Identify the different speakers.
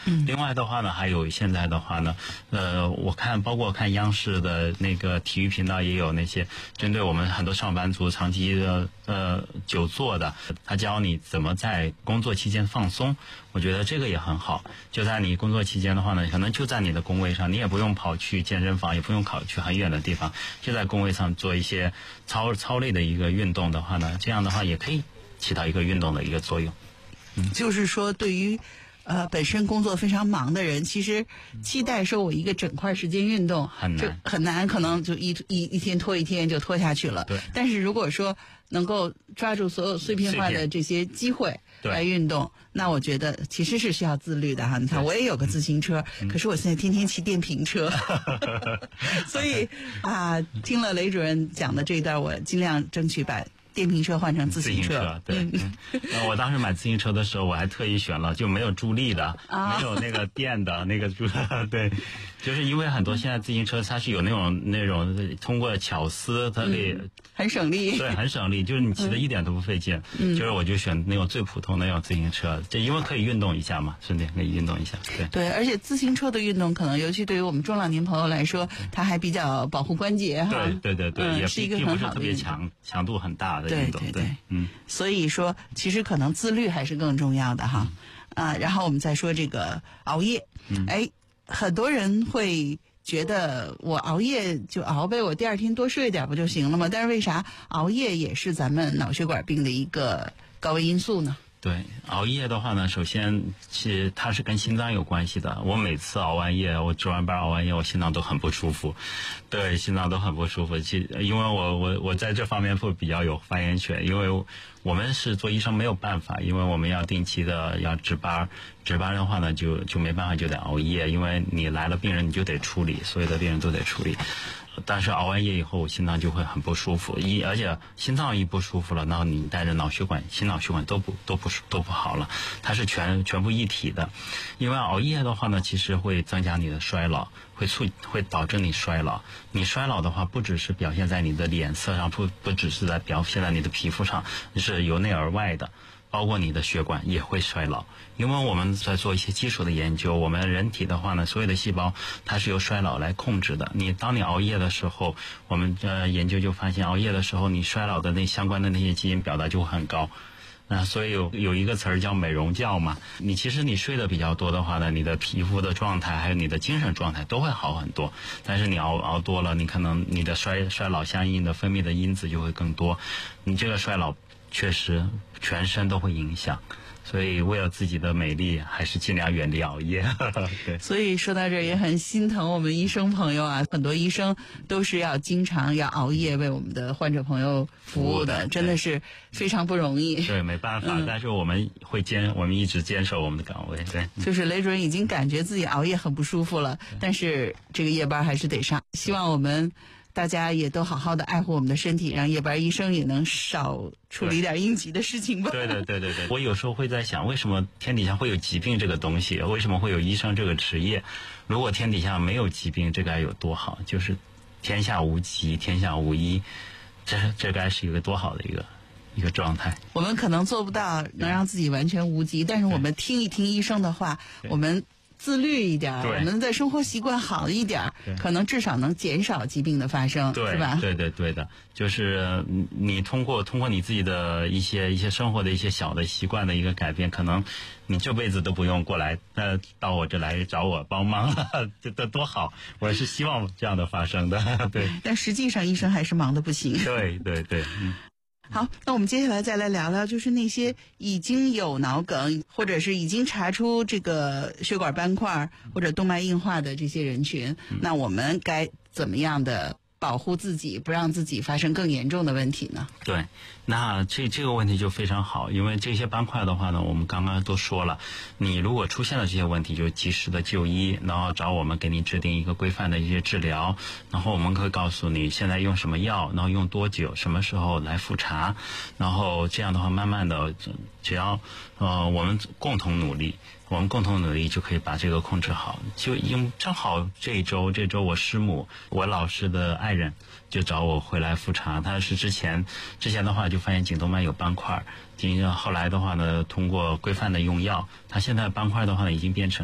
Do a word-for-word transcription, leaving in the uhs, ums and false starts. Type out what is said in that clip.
Speaker 1: 嗯，另外的话呢，还有现在的话呢，呃，我看包括看央视的那个体育频道也有那些针对我们很多上班族长期的呃久坐的，他教你怎么在工作期间放松。我觉得这个也很好。就在你工作期间的话呢，可能就在你的工位上，你也不用跑去健身房，也不用跑去很远的地方，就在工位上做一些操操类的一个运动的话呢，这样的话也可以起到一个运动的一个作用。
Speaker 2: 嗯，就是说对于呃本身工作非常忙的人，其实期待说我一个整块时间运动
Speaker 1: 很难，
Speaker 2: 很难，可能就一一一天拖一天就拖下去了。
Speaker 1: 对。
Speaker 2: 但是如果说能够抓住所有碎片化的这些机会来运动，那我觉得其实是需要自律的哈。你看我也有个自行车，嗯、可是我现在天天骑电瓶车，所以啊，听了雷主任讲的这一段，我尽量争取把电瓶车换成自行车。
Speaker 1: 自行车对、嗯嗯，我当时买自行车的时候，我还特意选了就没有助力的，啊、没有那个电的那个助，对，就是因为很多现在自行车它是有那种那种通过巧思，它可以、嗯、
Speaker 2: 很省力，
Speaker 1: 对，很省力，就是你骑的一点都不费劲。嗯，就是我就选那种最普通的那种自行车，就因为可以运动一下嘛，顺便可以运动一下。对
Speaker 2: 对，而且自行车的运动可能尤其对于我们中老年朋友来说，它还比较保护关节哈。
Speaker 1: 对对对对，
Speaker 2: 嗯、
Speaker 1: 也
Speaker 2: 是一个很好的
Speaker 1: 并不是特别强强度很大的。
Speaker 2: 对对对，
Speaker 1: 嗯，
Speaker 2: 所以说其实可能自律还是更重要的哈，嗯、啊，然后我们再说这个熬夜，嗯，哎，很多人会觉得我熬夜就熬呗，我第二天多睡点不就行了吗？但是为啥熬夜也是咱们脑血管病的一个高危因素呢？
Speaker 1: 对，熬夜的话呢，首先是它是跟心脏有关系的。我每次熬完夜，我值完班熬完夜，我心脏都很不舒服，对，心脏都很不舒服。其因为我我我在这方面会比较有发言权，因为我们是做医生没有办法，因为我们要定期的要值班，值班的话呢就就没办法就得熬夜，因为你来了病人你就得处理，所有的病人都得处理。但是熬完夜以后，心脏就会很不舒服，一而且心脏一不舒服了，那你带着脑血管、心脑血管都不都不都不好了，它是全全部一体的。因为熬夜的话呢，其实会增加你的衰老，会促会导致你衰老。你衰老的话，不只是表现在你的脸色上，不不只是在表现在你的皮肤上，是由内而外的。包括你的血管也会衰老，因为我们在做一些基础的研究，我们人体的话呢，所有的细胞它是由衰老来控制的。你当你熬夜的时候，我们呃研究就发现，熬夜的时候你衰老的那相关的那些基因表达就会很高。那、呃、所以有有一个词儿叫美容觉嘛，你其实你睡得比较多的话呢，你的皮肤的状态还有你的精神状态都会好很多。但是你熬熬多了，你可能你的衰衰老相应的分泌的因子就会更多，你这个衰老确实全身都会影响，所以为了自己的美丽，还是尽量远离熬夜。对，
Speaker 2: 所以说到这儿也很心疼我们医生朋友啊，很多医生都是要经常要熬夜为我们的患者朋友服务的，真的是非常不容易。
Speaker 1: 对，没办法，嗯、但是我们会坚，我们一直坚守我们的岗位。对，
Speaker 2: 就是雷主任已经感觉自己熬夜很不舒服了，但是这个夜班还是得上。希望我们大家也都好好的爱护我们的身体，让夜班医生也能少处理点应急的事情吧。
Speaker 1: 对对对对对，我有时候会在想，为什么天底下会有疾病这个东西？为什么会有医生这个职业？如果天底下没有疾病，这该有多好？就是天下无疾，天下无医，这这该是一个多好的一个一个状态。
Speaker 2: 我们可能做不到能让自己完全无疾，但是我们听一听医生的话，我们自律一点，我们的生活习惯好一点，可能至少能减少疾病的发生，是吧？
Speaker 1: 对对对的，就是你通过通过你自己的一些一些生活的一些小的习惯的一个改变，可能你这辈子都不用过来呃到我这来找我帮忙了，这这多好！我是希望这样的发生的，对。
Speaker 2: 但实际上医生还是忙得不行。
Speaker 1: 对对对，嗯。
Speaker 2: 好，那我们接下来再来聊聊，就是那些已经有脑梗或者是已经查出这个血管斑块或者动脉硬化的这些人群，嗯、那我们该怎么样的保护自己，不让自己发生更严重的问题呢？
Speaker 1: 对，那这这个问题就非常好，因为这些斑块的话呢，我们刚刚都说了，你如果出现了这些问题，就及时的就医，然后找我们给你制定一个规范的一些治疗，然后我们会告诉你现在用什么药，然后用多久，什么时候来复查，然后这样的话，慢慢的，只要呃我们共同努力。我们共同努力就可以把这个控制好。就因正好这一周，这周我师母，我老师的爱人就找我回来复查，他是之前之前的话就发现颈动脉有斑块，后来的话呢，通过规范的用药，他现在斑块的话呢已经变成